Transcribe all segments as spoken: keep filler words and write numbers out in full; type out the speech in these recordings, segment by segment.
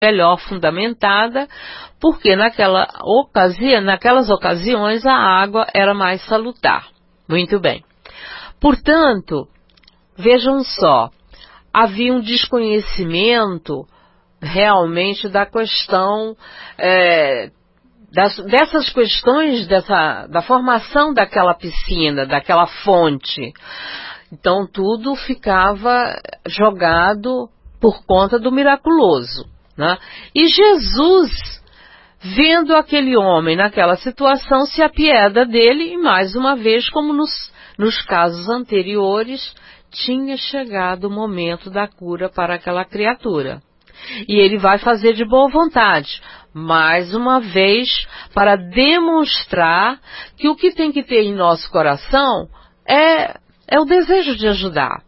melhor fundamentada, porque naquela ocasião, naquelas ocasiões a água era mais salutar. Muito bem. Portanto, vejam só, havia um desconhecimento realmente da questão, é, das, dessas questões, dessa, da formação daquela piscina, daquela fonte. Então tudo ficava jogado por conta do miraculoso, né? E Jesus, vendo aquele homem naquela situação, se apieda dele e mais uma vez, como nos, nos casos anteriores, tinha chegado o momento da cura para aquela criatura. E ele vai fazer de boa vontade, mais uma vez, para demonstrar que o que tem que ter em nosso coração é, é o desejo de ajudar.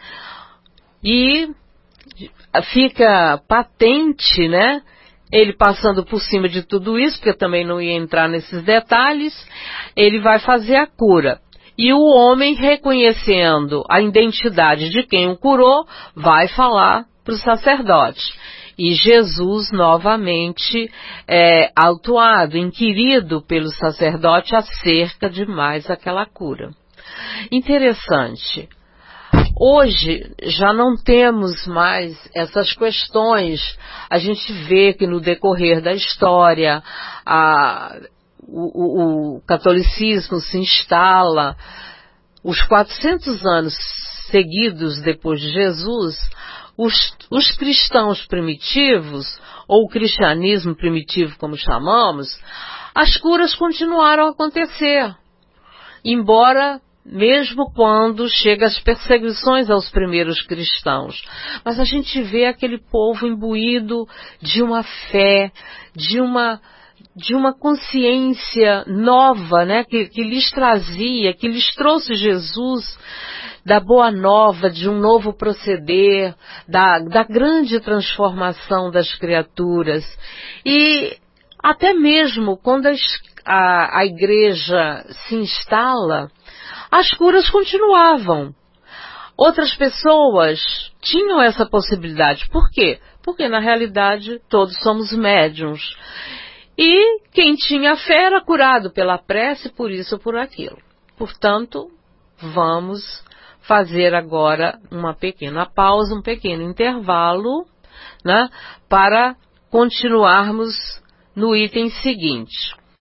E fica patente, né? Ele passando por cima de tudo isso, porque eu também não ia entrar nesses detalhes, ele vai fazer a cura. E o homem, reconhecendo a identidade de quem o curou, vai falar para o sacerdote. E Jesus, novamente, é autuado, inquirido pelo sacerdote acerca de mais aquela cura. Interessante. Hoje já não temos mais essas questões. A gente vê que no decorrer da história a, o, o, o catolicismo se instala. Os quatrocentos anos seguidos depois de Jesus, os, os cristãos primitivos, ou o cristianismo primitivo como chamamos, as curas continuaram a acontecer. Embora mesmo quando chegam as perseguições aos primeiros cristãos. Mas a gente vê aquele povo imbuído de uma fé, de uma, de uma consciência nova, né, que, que lhes trazia, que lhes trouxe Jesus, da boa nova, de um novo proceder, da, da grande transformação das criaturas. E até mesmo quando a, a, a igreja se instala, as curas continuavam. Outras pessoas tinham essa possibilidade. Por quê? Porque na realidade todos somos médiuns. E quem tinha fé era curado pela prece, por isso ou por aquilo. Portanto, vamos fazer agora uma pequena pausa, um pequeno intervalo, né, para continuarmos no item seguinte.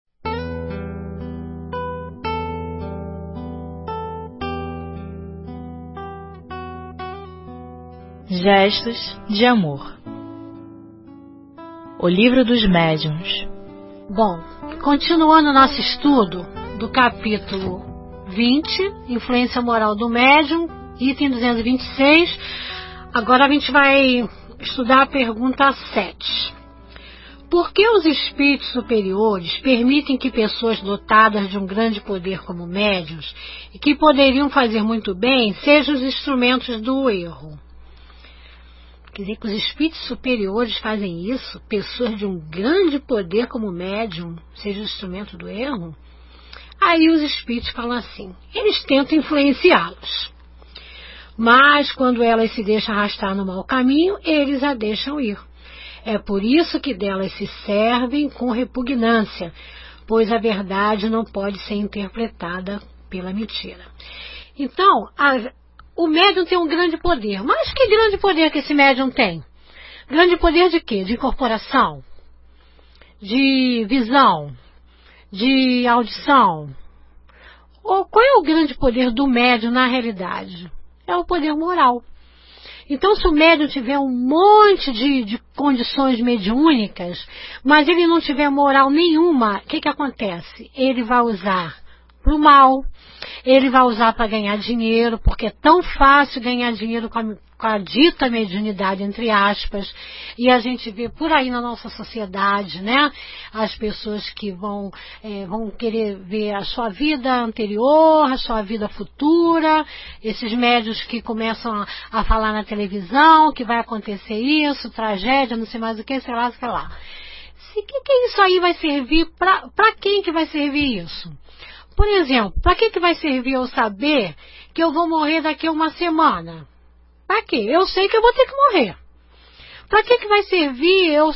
Gestos de amor. O livro dos médiuns. Bom, continuando nosso estudo do capítulo vinte, Influência Moral do Médium, item duzentos e vinte e seis, agora a gente vai estudar a pergunta sete. Por que os espíritos superiores permitem que pessoas dotadas de um grande poder como médiuns, e que poderiam fazer muito bem, sejam os instrumentos do erro? Quer dizer que os espíritos superiores fazem isso, pessoas de um grande poder como médium, seja o instrumento do erro? Aí os espíritos falam assim, eles tentam influenciá-los. Mas quando elas se deixam arrastar no mau caminho, eles a deixam ir. É por isso que delas se servem com repugnância, pois a verdade não pode ser interpretada pela mentira. Então, a O médium tem um grande poder. Mas que grande poder que esse médium tem? Grande poder de quê? De incorporação? De visão? De audição? Ou qual é o grande poder do médium na realidade? É o poder moral. Então, se o médium tiver um monte de, de condições mediúnicas, mas ele não tiver moral nenhuma, o que que acontece? Ele vai usar para o mal, ele vai usar para ganhar dinheiro, porque é tão fácil ganhar dinheiro com a, com a dita mediunidade, entre aspas, e a gente vê por aí na nossa sociedade, né, as pessoas que vão, é, vão querer ver a sua vida anterior, a sua vida futura, esses médios que começam a, a falar na televisão, que vai acontecer isso, tragédia, não sei mais o que, sei lá, sei lá. O que, que isso aí vai servir, para quem que vai servir isso? Por exemplo, para que, que vai servir eu saber que eu vou morrer daqui a uma semana? Para quê? Eu sei que eu vou ter que morrer. Para que, que vai servir eu